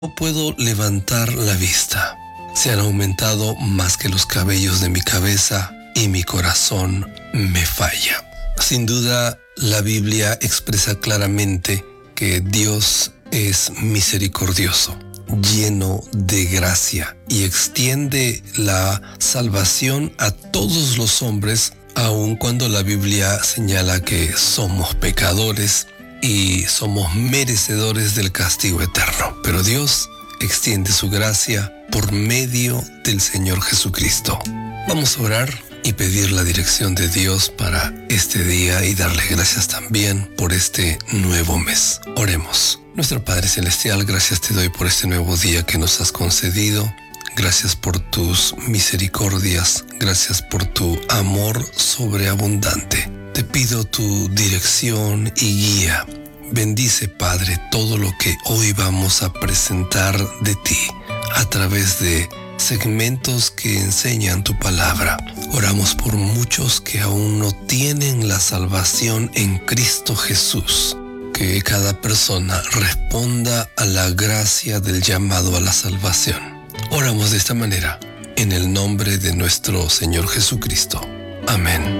No puedo levantar la vista. Se han aumentado más que los cabellos de mi cabeza y mi corazón me falla. Sin duda, la Biblia expresa claramente que Dios es misericordioso, lleno de gracia y extiende la salvación a todos los hombres, aun cuando la Biblia señala que somos pecadores y somos merecedores del castigo eterno. Pero Dios extiende su gracia por medio del Señor Jesucristo. Vamos a orar y pedir la dirección de Dios para este día y darle gracias también por este nuevo mes. Oremos. Nuestro Padre Celestial, gracias te doy por este nuevo día que nos has concedido. Gracias por tus misericordias. Gracias por tu amor sobreabundante. Te pido tu dirección y guía. Bendice, Padre, todo lo que hoy vamos a presentar de ti a través de segmentos que enseñan tu palabra. Oramos por muchos que aún no tienen la salvación en Cristo Jesús. Que cada persona responda a la gracia del llamado a la salvación. Oramos de esta manera, en el nombre de nuestro Señor Jesucristo. Amén.